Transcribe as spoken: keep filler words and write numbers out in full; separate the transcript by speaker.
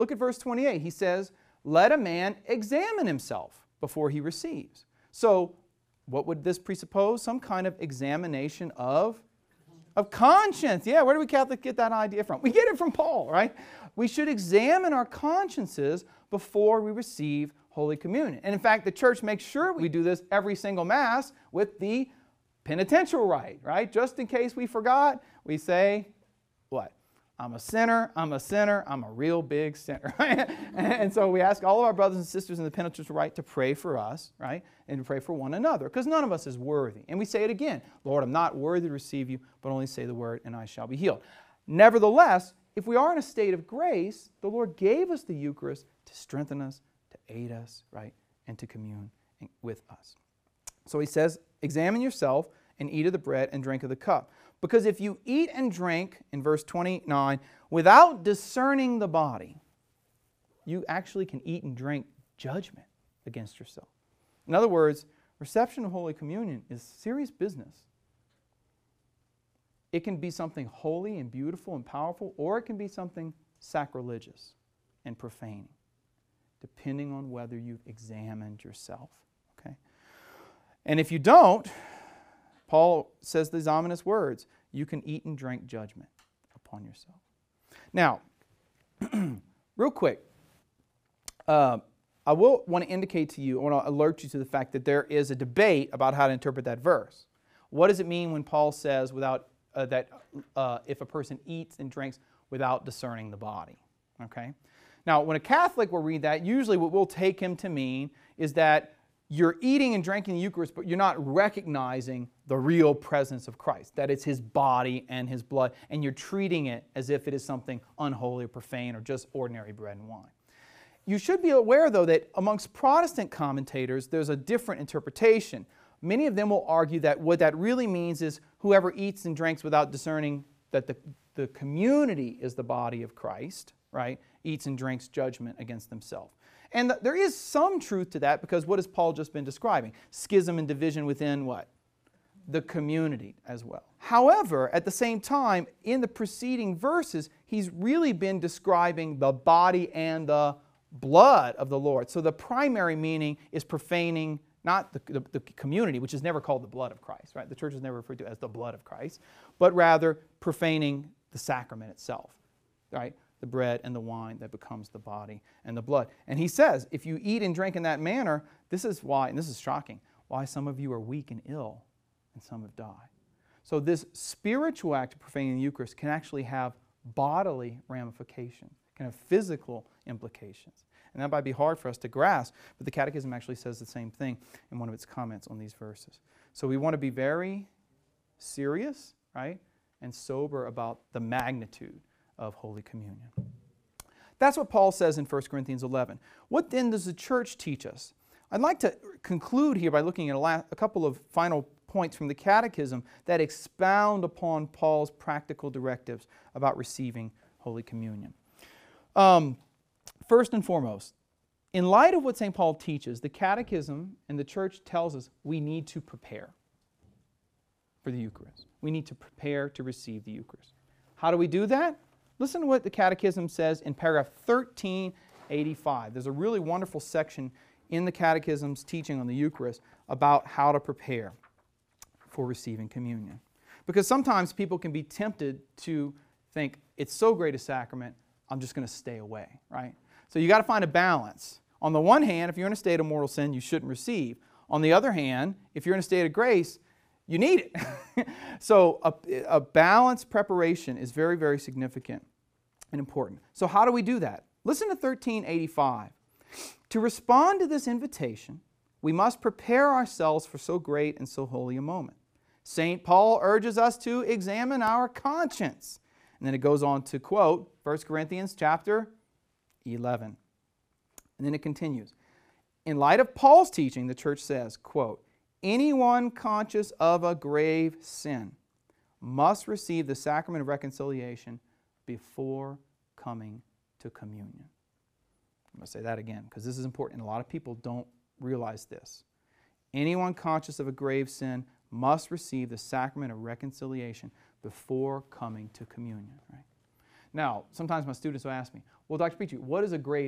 Speaker 1: Look at verse twenty-eight. He says, let a man examine himself before he receives. So what would this presuppose? Some kind of examination of, of conscience. Yeah, where do we Catholics get that idea from? We get it from Paul, right? We should examine our consciences before we receive Holy Communion. And in fact, the church makes sure we do this every single Mass with the penitential rite, right? Just in case we forgot, we say, what? I'm a sinner, I'm a sinner, I'm a real big sinner. And so we ask all of our brothers and sisters in the penitential rite to pray for us, right? And to pray for one another, because none of us is worthy. And we say it again, Lord, I'm not worthy to receive you, but only say the word and I shall be healed. Nevertheless, if we are in a state of grace, the Lord gave us the Eucharist to strengthen us, to aid us, right? And to commune with us. So he says, examine yourself and eat of the bread and drink of the cup. Because if you eat and drink, in verse twenty-nine, without discerning the body, you actually can eat and drink judgment against yourself. In other words, reception of Holy Communion is serious business. It can be something holy and beautiful and powerful, or it can be something sacrilegious and profaning, depending on whether you've examined yourself. Okay? And if you don't, Paul says these ominous words, you can eat and drink judgment upon yourself. Now, real quick, uh, I will want to indicate to you, I want to alert you to the fact that there is a debate about how to interpret that verse. What does it mean when Paul says without uh, that uh, if a person eats and drinks without discerning the body? Okay. Now, when a Catholic will read that, usually what we'll take him to mean is that you're eating and drinking the Eucharist, but you're not recognizing the real presence of Christ, that it's His body and His blood, and you're treating it as if it is something unholy or profane or just ordinary bread and wine. You should be aware, though, that amongst Protestant commentators, there's a different interpretation. Many of them will argue that what that really means is whoever eats and drinks without discerning that the, the community is the body of Christ, right, eats and drinks judgment against themselves. And th there is some truth to that, because what has Paul just been describing? Schism and division within what? The community as well. However, at the same time, in the preceding verses, he's really been describing the body and the blood of the Lord. So the primary meaning is profaning not the, the, the community, which is never called the blood of Christ, right? The church is never referred to as the blood of Christ, but rather profaning the sacrament itself, right? The bread and the wine that becomes the body and the blood. And he says, if you eat and drink in that manner, this is why, and this is shocking, why some of you are weak and ill and some have died. So this spiritual act of profaning the Eucharist can actually have bodily ramifications, can have physical implications. And that might be hard for us to grasp, but the Catechism actually says the same thing in one of its comments on these verses. So we want to be very serious, right, and sober about the magnitude of Holy Communion. That's what Paul says in First Corinthians eleven. What then does the church teach us? I'd like to conclude here by looking at a, last, a couple of final points from the Catechism that expound upon Paul's practical directives about receiving Holy Communion. Um, first and foremost, in light of what Saint Paul teaches, the Catechism and the church tells us we need to prepare for the Eucharist. We need to prepare to receive the Eucharist. How do we do that? Listen to what the Catechism says in paragraph thirteen eighty-five. There's a really wonderful section in the Catechism's teaching on the Eucharist about how to prepare for receiving communion. Because sometimes people can be tempted to think, it's so great a sacrament, I'm just going to stay away, right? So you got to find a balance. On the one hand, if you're in a state of mortal sin, you shouldn't receive. On the other hand, if you're in a state of grace, you need it. So a, a balanced preparation is very, very significant and important. So how do we do that? Listen to thirteen eighty-five. To respond to this invitation, we must prepare ourselves for so great and so holy a moment. Saint Paul urges us to examine our conscience. And then it goes on to quote First Corinthians chapter eleven. And then it continues. In light of Paul's teaching, the church says, quote, anyone conscious of a grave sin must receive the sacrament of reconciliation before coming to communion. I'm going to say that again because this is important and a lot of people don't realize this. Anyone conscious of a grave sin must receive the sacrament of reconciliation before coming to communion. Right? Now, sometimes my students will ask me, well, Doctor Petrie, what is a grave